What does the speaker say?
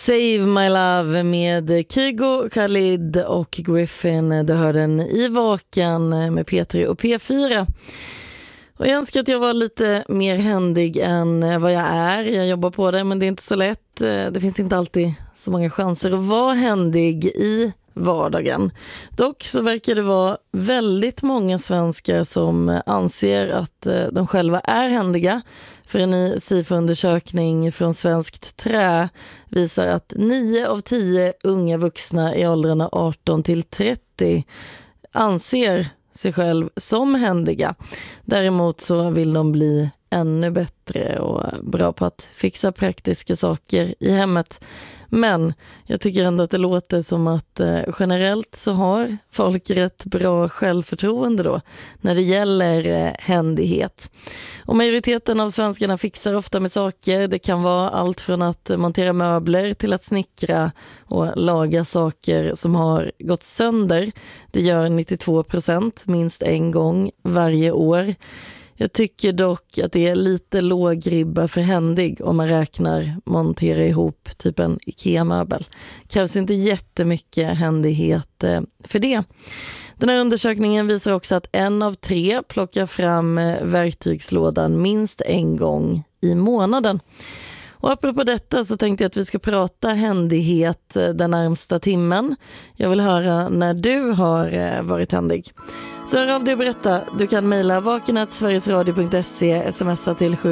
Save My Love med Kygo, Khalid och Griffin. Du hör den i Vakan med P3 och P4. Och jag önskar att jag var lite mer händig än vad jag är. Jag jobbar på det, men det är inte så lätt. Det finns inte alltid så många chanser att vara händig i vardagen. Dock så verkar det vara väldigt många svenskar som anser att de själva är händiga. För en ny SIFO-undersökning från Svenskt Trä visar att 9 av 10 unga vuxna i åldrarna 18 till 30 anser sig själv som händiga. Däremot så vill de bli ännu bättre och bra på att fixa praktiska saker i hemmet. Men jag tycker ändå att det låter som att generellt så har folk rätt bra självförtroende då när det gäller händighet. Och majoriteten av svenskarna fixar ofta med saker. Det kan vara allt från att montera möbler till att snickra och laga saker som har gått sönder. Det gör 92% minst en gång varje år. Jag tycker dock att det är lite låg ribba för händig om man räknar montera ihop typ en IKEA-möbel. Krävs inte jättemycket händighet för det. Den här undersökningen visar också att 1 av 3 plockar fram verktygslådan minst en gång i månaden. Och apropå detta så tänkte jag att vi ska prata händighet den närmsta timmen. Jag vill höra när du har varit händig. Så hör av dig och berätta. Du kan mejla vaken@sverigesradio.se, smsa till